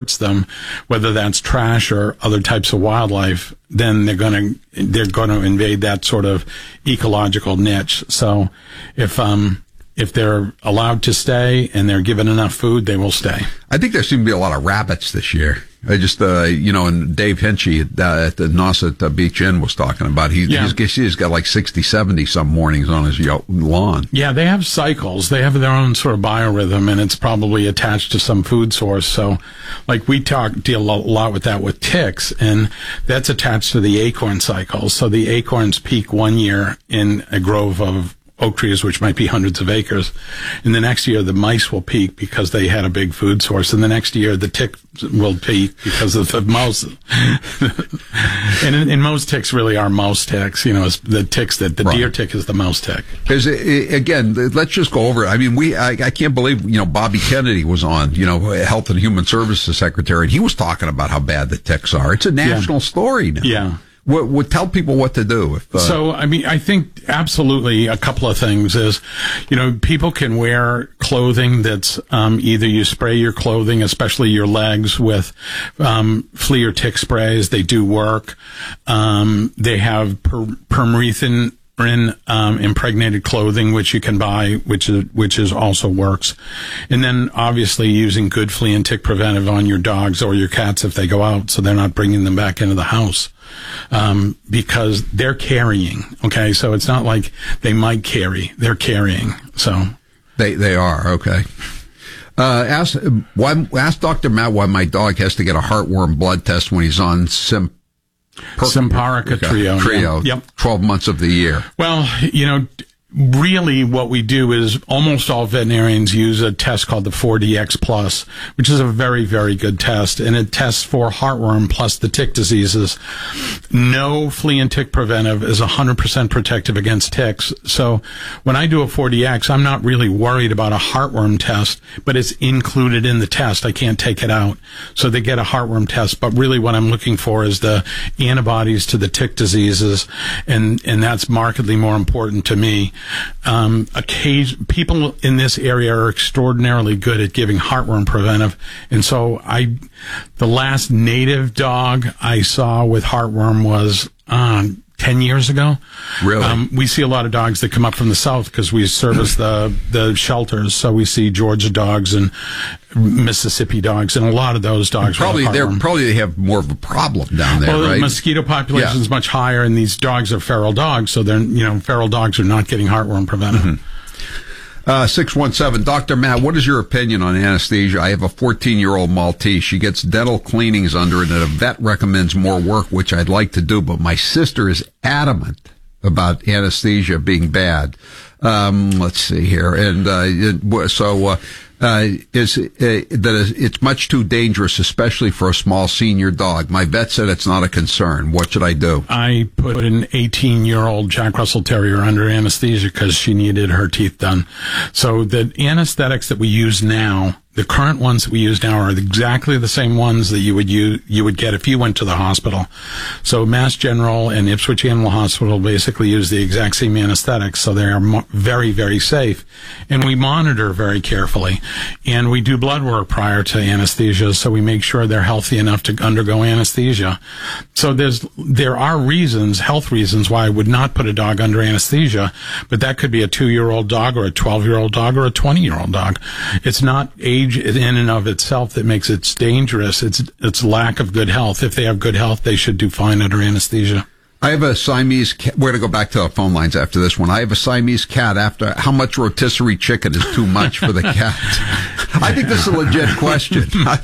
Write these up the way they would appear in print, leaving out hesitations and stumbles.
hurts them, whether that's trash or other types of wildlife, then they're going to invade that sort of ecological niche. So if they're allowed to stay and they're given enough food, they will stay. I think there seem to be a lot of rabbits this year. I just, and Dave Hinchy at the Nauset Beach Inn was talking about, he's got like 60, 70 some mornings on his lawn. Yeah, they have cycles. They have their own sort of biorhythm, and it's probably attached to some food source. So, like, we deal a lot with that with ticks, and that's attached to the acorn cycle. So the acorns peak one year in a grove of oak trees, which might be hundreds of acres. And the next year, the mice will peak because they had a big food source. And the next year, the tick will peak because of the mouse. and most ticks really are mouse ticks. It's the ticks that the deer tick is the mouse tick. Again, let's just go over it. I mean, I can't believe, Bobby Kennedy was on, Health and Human Services Secretary, and he was talking about how bad the ticks are. It's a national story now. Yeah. Would tell people what to do. I think absolutely a couple of things is, people can wear clothing that's either you spray your clothing, especially your legs, with flea or tick sprays. They do work. They have permethrin impregnated clothing, which you can buy, which is also works. And then obviously using good flea and tick preventive on your dogs or your cats if they go out, so they're not bringing them back into the house. Because they're carrying. Okay. So it's not like they might carry, they're carrying. So they are. Okay. Ask Dr. Matt why my dog has to get a heartworm blood test when he's on Simparica Trio. Yep. 12 months of the year. Well, really what we do is almost all veterinarians use a test called the 4DX Plus, which is a very, very good test, and it tests for heartworm plus the tick diseases. No flea and tick preventive is 100% protective against ticks. So when I do a 4DX, I'm not really worried about a heartworm test, but it's included in the test. I can't take it out. So they get a heartworm test, but really what I'm looking for is the antibodies to the tick diseases, and that's markedly more important to me. People in this area are extraordinarily good at giving heartworm preventive, and so the last native dog I saw with heartworm was 10 years ago. Really? We see a lot of dogs that come up from the south because we service the shelters, so we see Georgia dogs and Mississippi dogs, and a lot of those dogs probably they have more of a problem down there, right? The mosquito population is much higher, and these dogs are feral dogs, so they're feral dogs are not getting heartworm preventive. Mm-hmm. 617, Dr. Matt, what is your opinion on anesthesia? I have a 14-year-old Maltese. She gets dental cleanings under it, and a vet recommends more work, which I'd like to do, but my sister is adamant about anesthesia being bad. Let's see here. And it's much too dangerous, especially for a small senior dog. My vet said it's not a concern. What should I do? I put an 18-year-old Jack Russell Terrier under anesthesia because she needed her teeth done. So the anesthetics that we use now, the current ones that we use now, are exactly the same ones that you would get if you went to the hospital. So Mass General and Ipswich Animal Hospital basically use the exact same anesthetics, so they are very, very safe. And we monitor very carefully. And we do blood work prior to anesthesia, so we make sure they're healthy enough to undergo anesthesia. So there are health reasons why I would not put a dog under anesthesia, but that could be a 2-year-old dog or a 12-year-old dog or a 20-year-old dog. It's not age in and of itself that makes it dangerous. It's lack of good health. If they have good health, they should do fine under anesthesia. I have a Siamese cat. We're going to go back to the phone lines after this one. I have a Siamese cat. After how much rotisserie chicken is too much for the cat? I think this is a legit question.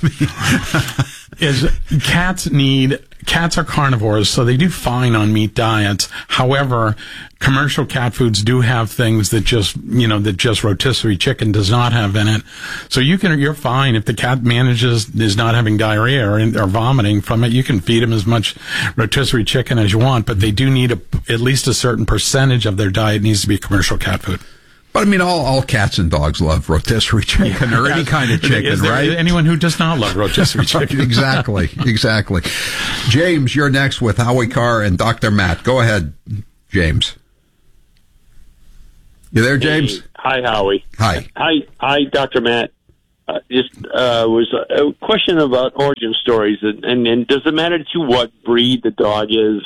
Cats are carnivores, so they do fine on meat diets. However, commercial cat foods do have things that just rotisserie chicken does not have in it. So you're fine if the cat is not having diarrhea or vomiting from it. You can feed them as much rotisserie chicken as you want, but they do need at least a certain percentage of their diet needs to be commercial cat food. But I mean, all cats and dogs love rotisserie chicken or any kind of chicken, is there right? Anyone who does not love rotisserie chicken. Exactly. James, you're next with Howie Carr and Dr. Matt. Go ahead, James. You there, James? Hey, hi, Howie. Hi. Hi, Dr. Matt. was a question about origin stories, and does it matter to you what breed the dog is,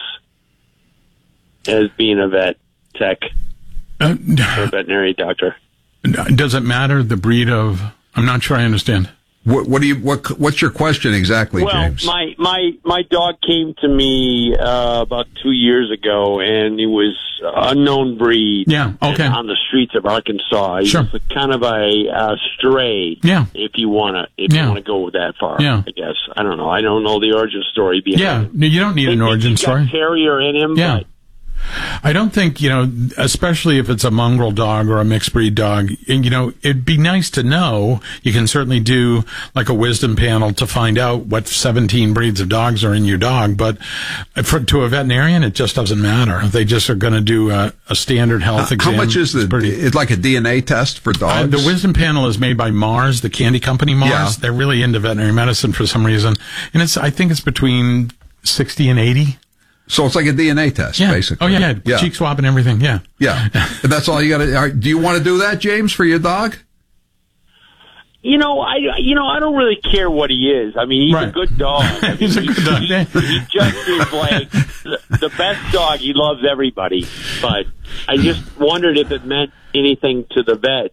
as being a vet tech or a veterinary doctor? Does it matter the breed of? I'm not sure I understand. What's your question exactly, James? Well, my dog came to me about 2 years ago, and he was unknown breed. Yeah, okay. On the streets of Arkansas. Sure. He was kind of a stray. Yeah. If you want to go that far. Yeah. I guess. I don't know. I don't know the origin story behind it. Yeah. You don't need an origin story. He's got terrier in him. Yeah. But I don't think, especially if it's a mongrel dog or a mixed breed dog, and, it'd be nice to know. You can certainly do like a wisdom panel to find out what 17 breeds of dogs are in your dog. But to a veterinarian, it just doesn't matter. They just are going to do a standard health exam. How much is it's like a DNA test for dogs? The wisdom panel is made by Mars, the candy company Mars. Yeah. They're really into veterinary medicine for some reason. And I think it's between 60 and 80. So it's like a DNA test, basically. Oh, yeah. Cheek swab and everything, yeah. Yeah. And that's all you got to... Do you want to do that, James, for your dog? I don't really care what he is. I mean, he's a good dog. I mean, He's a good dog. He just is like the best dog. He loves everybody. But I just wondered if it meant anything to the vet.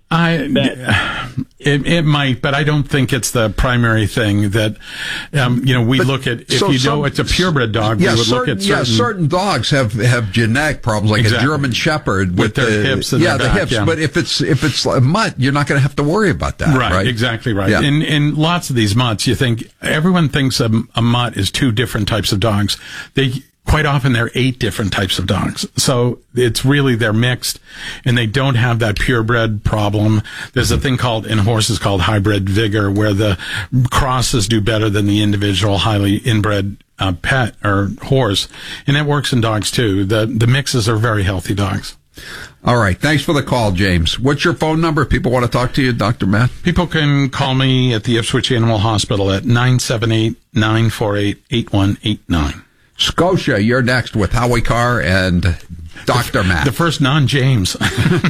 It might, but I don't think it's the primary thing that, we look at. If it's a purebred dog, we would look at certain... Yeah, certain dogs have genetic problems, like a German Shepherd with their hips and their back, hips. Yeah. But if it's a mutt, you're not going to have to worry about that, right? Exactly right. Yeah. In lots of these mutts, everyone thinks a mutt is two different types of dogs. Quite often they're 8 different types of dogs. So they're mixed and they don't have that purebred problem. There's a thing in horses called hybrid vigor, where the crosses do better than the individual highly inbred pet or horse. And that works in dogs too. The mixes are very healthy dogs. All right. Thanks for the call, James. What's your phone number? People want to talk to you, Dr. Matt? People can call me at the Ipswich Animal Hospital at 978-948-8189. Scotia, you're next with Howie Carr and Dr. Matt. The first non-James.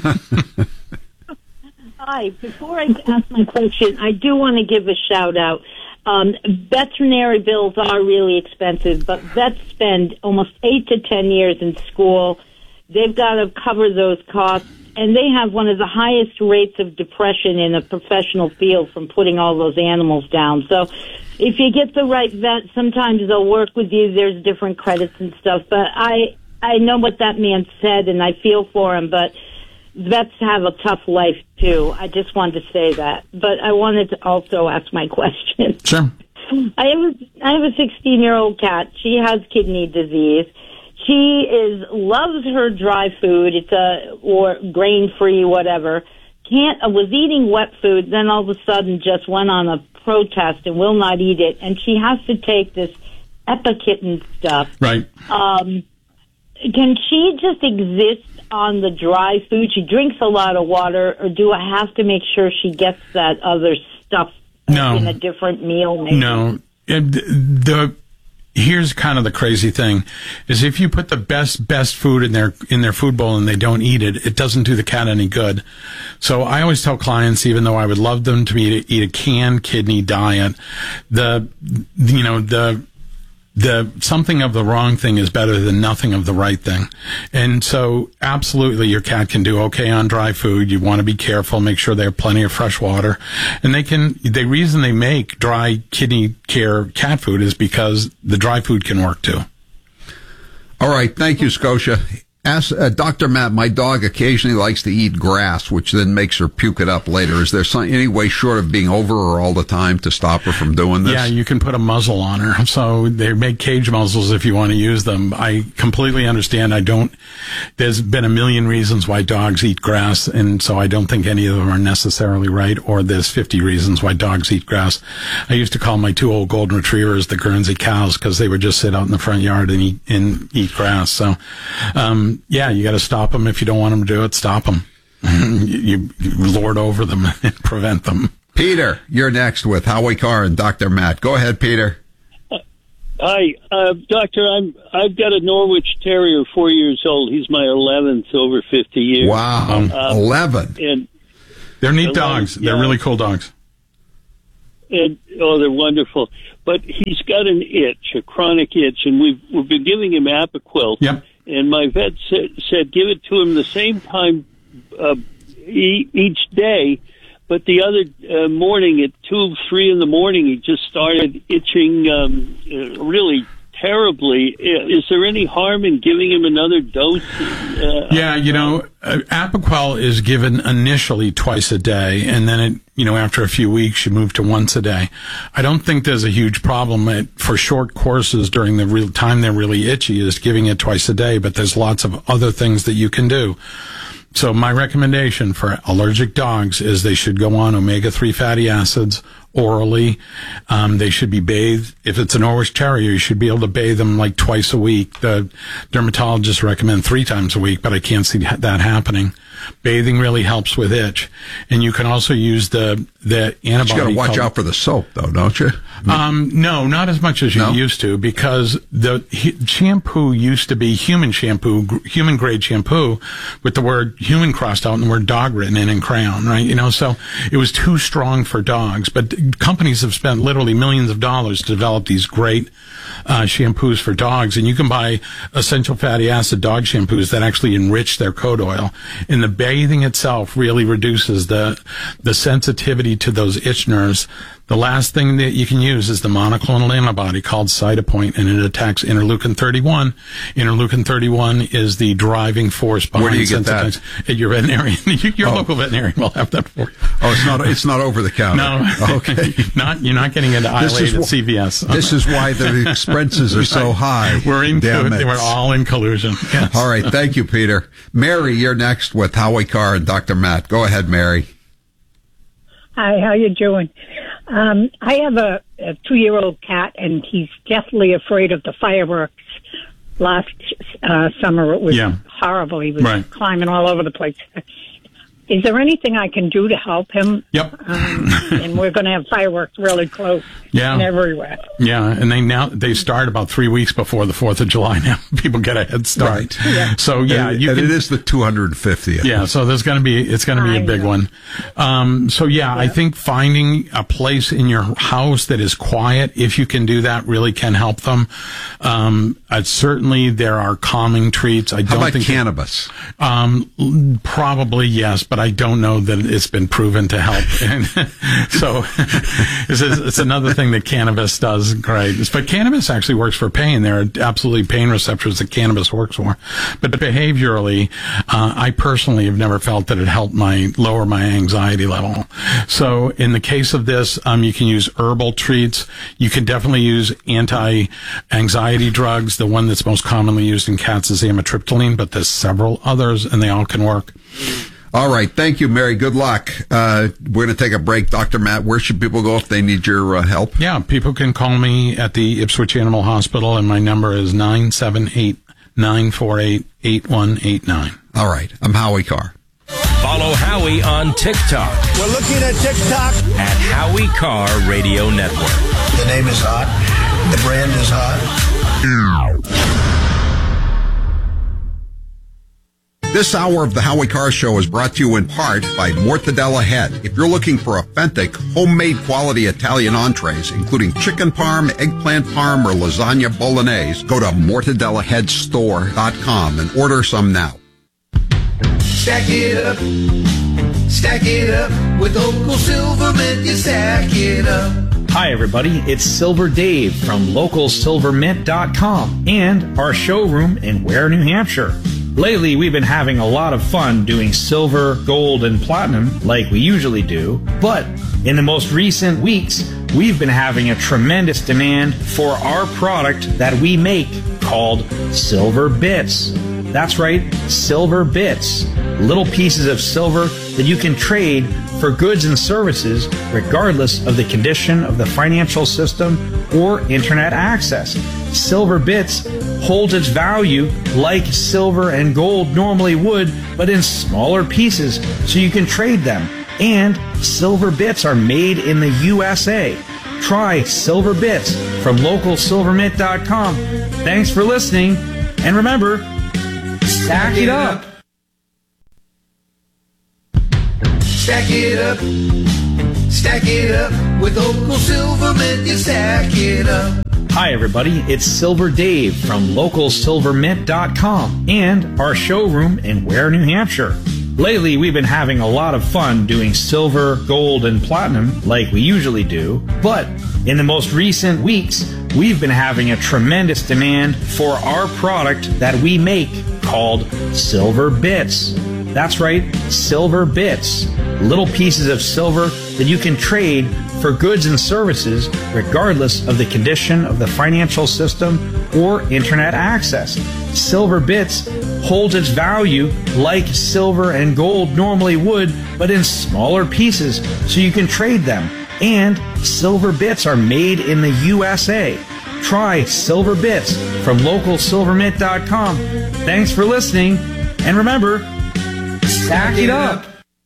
Hi. Before I ask my question, I do want to give a shout-out. Veterinary bills are really expensive, but vets spend almost 8 to 10 years in school. They've got to cover those costs, and they have one of the highest rates of depression in a professional field from putting all those animals down. So if you get the right vet, sometimes they'll work with you. There's different credits and stuff. But I know what that man said, and I feel for him. But vets have a tough life, too. I just wanted to say that. But I wanted to also ask my question. Sure. I have a 16-year-old cat. She has kidney disease. She loves her dry food. Or grain-free, whatever. Was eating wet food, then all of a sudden just went on a protest and will not eat it. And she has to take this Epikitten stuff. Right. Can she just exist on the dry food? She drinks a lot of water, or do I have to make sure she gets that other stuff in a different meal? Maybe? No. Here's kind of the crazy thing is if you put the best food in their food bowl and they don't eat it, it doesn't do the cat any good. So I always tell clients, even though I would love them to eat a canned kidney diet, the something of the wrong thing is better than nothing of the right thing. And so absolutely your cat can do okay on dry food. You want to be careful, make sure they have plenty of fresh water. And the reason they make dry kidney care cat food is because the dry food can work too. All right. Thank you, Scotia. Ask Dr. Matt, my dog occasionally likes to eat grass, which then makes her puke it up later. Is there any way short of being over her all the time to stop her from doing this? Yeah, you can put a muzzle on her. So they make cage muzzles if you want to use them. I completely understand. There's been a million reasons why dogs eat grass, and so I don't think any of them are necessarily right, or there's 50 reasons why dogs eat grass. I used to call my 2 old golden retrievers the Guernsey cows because they would just sit out in the front yard and eat grass. So, yeah, you got to stop them. If you don't want them to do it, stop them. you lord over them and prevent them. Peter, you're next with Howie Carr and Dr. Matt. Go ahead, Peter. Hi, Doctor. I've got a Norwich Terrier, 4 years old. He's my 11th over 50 years. Wow, 11. And they're neat dogs. They're really cool dogs. They're wonderful. But he's got an itch, a chronic itch, and we've been giving him Apoquel. Yep. And my vet said give it to him the same time each day. But the other morning at 2, 3 in the morning, he just started itching really terribly. Is there any harm in giving him another dose? Apoquel is given initially twice a day, and then after a few weeks, you move to once a day. I don't think there's a huge problem for short courses during the real time they're really itchy is giving it twice a day, but there's lots of other things that you can do. So my recommendation for allergic dogs is they should go on omega-3 fatty acids orally. They should be bathed. If it's an Irish Terrier, you should be able to bathe them like twice a week. The dermatologists recommend 3 times a week, but I can't see that happening. Bathing really helps with itch. And you can also use the antibody. You got to watch out for the soap, though, don't you? No, not as much as you used to, because the shampoo used to be human shampoo, human grade shampoo, with the word human crossed out and the word dog written in crayon, right? So it was too strong for dogs. But companies have spent literally millions of dollars to develop these great shampoos for dogs, and you can buy essential fatty acid dog shampoos that actually enrich their coat oil. And the bathing itself really reduces the sensitivity to those itch nerves. The last thing that you can use is the monoclonal antibody called Cytopoint, and it attacks interleukin 31. Interleukin 31 is the driving force behind. Where do you get that? At your veterinarian. Your local veterinarian will have that for you. Oh, it's not over the counter. No. Okay. You're not getting into iLate at CVS. This is why the expenses are so high. We're all in collusion. Yes. All right. Thank you, Peter. Mary, you're next with Howie Carr and Dr. Matt. Go ahead, Mary. Hi, how you doing? I have a 2-year-old cat, and he's deathly afraid of the fireworks. Last summer, it was horrible. He was climbing all over the place. Is there anything I can do to help him? Yep. And we're going to have fireworks really close and everywhere. Yeah, and they start about 3 weeks before the 4th of July now. People get a head start. Right. Yeah. So, it is the 250th. Yeah, so it's going to be a big one. I think finding a place in your house that is quiet, if you can do that, really can help them. Certainly there are calming treats. How about cannabis? Probably yes, but I don't know that it's been proven to help. And so it's another thing that cannabis does great. But cannabis actually works for pain. There are absolutely pain receptors that cannabis works for. But behaviorally, I personally have never felt that it helped lower my anxiety level. So in the case of this, you can use herbal treats. You can definitely use anti-anxiety drugs. The one that's most commonly used in cats is amitriptyline, but there's several others, and they all can work. All right. Thank you, Mary. Good luck. We're going to take a break. Dr. Matt, where should people go if they need your help? Yeah, people can call me at the Ipswich Animal Hospital, and my number is 978-948-8189. All right. I'm Howie Carr. Follow Howie on TikTok. We're looking at TikTok. At Howie Carr Radio Network. The name is hot. The brand is hot. This hour of the Howie Carr Show is brought to you in part by Mortadella Head. If you're looking for authentic, homemade quality Italian entrees, including chicken parm, eggplant parm, or lasagna bolognese, go to mortadellaheadstore.com and order some now. Stack it up with local Silvermint, you stack it up. Hi everybody, it's Silver Dave from localsilvermint.com and our showroom in Ware, New Hampshire. Lately, we've been having a lot of fun doing silver, gold, and platinum like we usually do, but in the most recent weeks, we've been having a tremendous demand for our product that we make called Silver Bits. That's right, Silver Bits. Little pieces of silver that you can trade for goods and services regardless of the condition of the financial system or internet access. Silver Bits holds its value like silver and gold normally would, but in smaller pieces so you can trade them. And Silver Bits are made in the USA. Try Silver Bits from localsilvermint.com. Thanks for listening, and remember, stack it up. Stack it up Stack it up with local Silvermint, you stack it up. Hi, everybody. It's Silver Dave from localsilvermint.com and our showroom in Ware, New Hampshire. Lately, we've been having a lot of fun doing silver, gold, and platinum like we usually do. But in the most recent weeks, we've been having a tremendous demand for our product that we make called Silver Bits. That's right, Silver Bits. Little pieces of silver that you can trade for goods and services regardless of the condition of the financial system or internet access. Silver Bits holds its value like silver and gold normally would, but in smaller pieces so you can trade them. And Silver Bits are made in the USA. Try Silver Bits from localsilvermint.com. Thanks for listening, and remember, stack it up.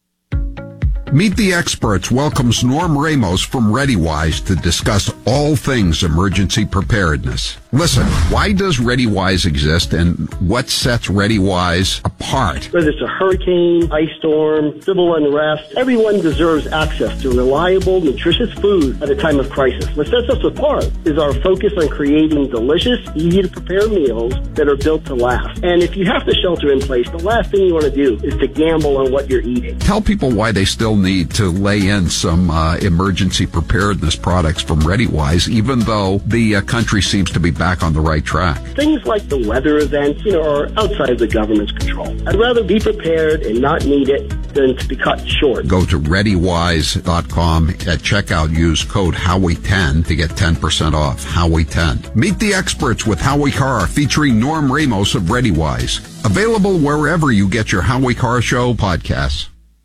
Meet the Experts welcomes Norm Ramos from ReadyWise to discuss all things emergency preparedness. Listen, why does ReadyWise exist and what sets ReadyWise apart? Whether it's a hurricane, ice storm, civil unrest, everyone deserves access to reliable, nutritious food at a time of crisis. What sets us apart is our focus on creating delicious, easy-to-prepare meals that are built to last. And if you have to shelter in place, the last thing you want to do is to gamble on what you're eating. Tell people why they still need to lay in some emergency preparedness products from ReadyWise, even though the country seems to be back on the right track. Things like the weather events, are outside of the government's control. I'd rather be prepared and not need it than to be cut short. Go to ReadyWise.com. At checkout, use code Howie10 to get 10% off. Howie10. Meet the Experts with Howie Carr, featuring Norm Ramos of ReadyWise. Available wherever you get your Howie Carr Show podcasts.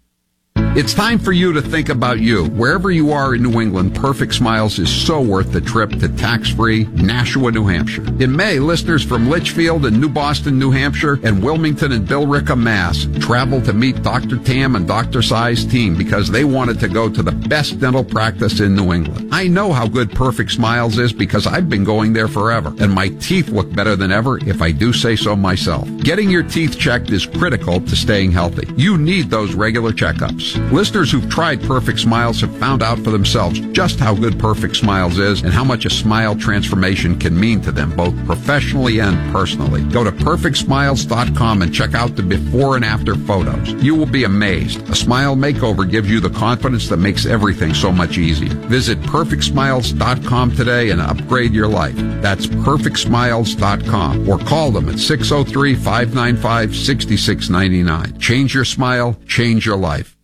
It's time for you to think about you. Wherever you are in New England, Perfect Smiles is so worth the trip to tax-free Nashua, New Hampshire. In May, listeners from Litchfield and New Boston, New Hampshire, and Wilmington and Billerica, Mass, traveled to meet Dr. Tam and Dr. Sai's team because they wanted to go to the best dental practice in New England. I know how good Perfect Smiles is because I've been going there forever, and my teeth look better than ever if I do say so myself. Getting your teeth checked is critical to staying healthy. You need those regular checkups. Listeners who've tried Perfect Smiles have found out for themselves just how good Perfect Smiles is and how much a smile transformation can mean to them, both professionally and personally. Go to perfectsmiles.com and check out the before and after photos. You will be amazed. A smile makeover gives you the confidence that makes everything so much easier. Visit perfectsmiles.com today and upgrade your life. That's perfectsmiles.com, or call them at 603-595-6699. Change your smile, change your life.